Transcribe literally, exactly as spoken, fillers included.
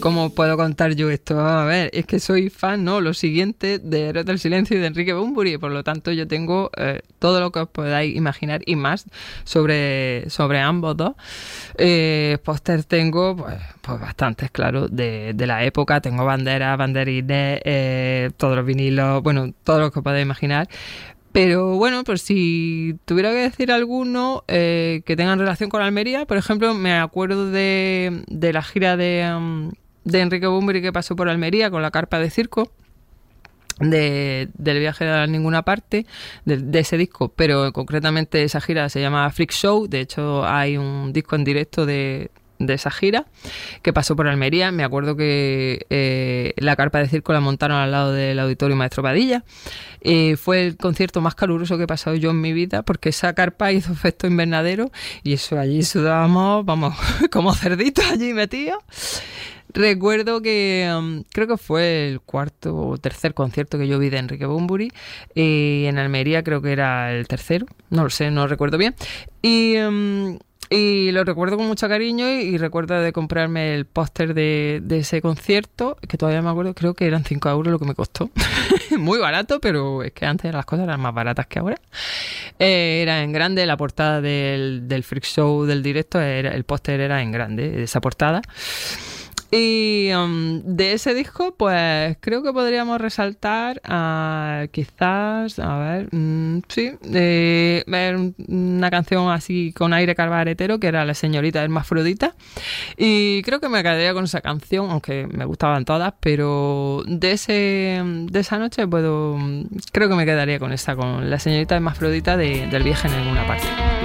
¿Cómo puedo contar yo esto? Vamos a ver, es que soy fan, ¿no? Lo siguiente de Héroes del Silencio y de Enrique Bunbury, por lo tanto yo tengo eh, todo lo que os podáis imaginar y más sobre, sobre ambos dos. Eh, póster tengo, pues, pues bastantes, claro, de, de la época. Tengo banderas, banderines, eh, todos los vinilos, bueno, todo lo que podáis imaginar. Pero bueno, pues si tuviera que decir alguno eh, que tengan relación con Almería, por ejemplo, me acuerdo de, de la gira de, um, de Enrique Bunbury que pasó por Almería con la carpa de circo, de, del viaje a ninguna parte, de, de ese disco, pero concretamente esa gira se llama Freak Show. De hecho hay un disco en directo de... de esa gira que pasó por Almería. Me acuerdo que eh, la carpa de circo la montaron al lado del Auditorio Maestro Padilla. Eh, fue el concierto más caluroso que he pasado yo en mi vida, porque esa carpa hizo efecto invernadero y eso, allí sudábamos, vamos, como cerditos allí metidos. Recuerdo que um, creo que fue el cuarto o tercer concierto que yo vi de Enrique Bunbury, y en Almería creo que era el tercero, no lo sé, no recuerdo bien. Y... Um, Y lo recuerdo con mucho cariño y, y recuerdo de comprarme el póster de, de ese concierto, que todavía me acuerdo, creo que eran cinco euros lo que me costó. Muy barato, pero es que antes las cosas eran más baratas que ahora. Eh, era en grande, la portada del, del Freak Show del directo, era, el póster era en grande, esa portada. Y um, de ese disco, pues creo que podríamos resaltar uh, quizás, a ver, mm, sí, eh, una canción así con aire cabaretero, que era La Señorita Hermafrodita. Y creo que me quedaría con esa canción, aunque me gustaban todas, pero de ese de esa noche puedo, creo que me quedaría con esta, con La Señorita Hermafrodita de, del viaje en ninguna parte.